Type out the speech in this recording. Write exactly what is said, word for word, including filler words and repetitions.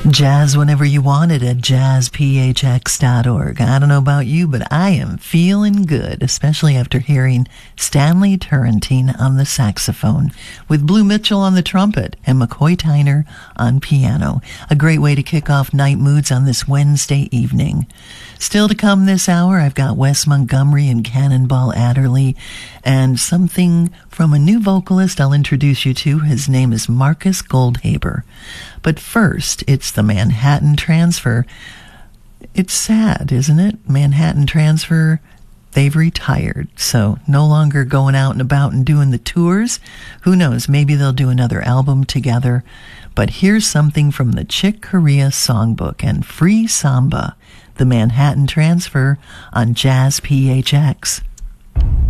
Jazz whenever you want it at jazz p h x dot org. I don't know about you, but I am feeling good, especially after hearing Stanley Turrentine on the saxophone, with Blue Mitchell on the trumpet and McCoy Tyner on piano. A great way to kick off night moods on this Wednesday evening. Still to come this hour, I've got Wes Montgomery and Cannonball Adderley, and something from a new vocalist I'll introduce you to. His name is Marcus Goldhaber. But first, it's the Manhattan Transfer. It's sad, isn't it? Manhattan Transfer, they've retired, so no longer going out and about and doing the tours. Who knows, maybe they'll do another album together. But here's something from the Chick Corea Songbook and Free Samba, the Manhattan Transfer on Jazz P H X.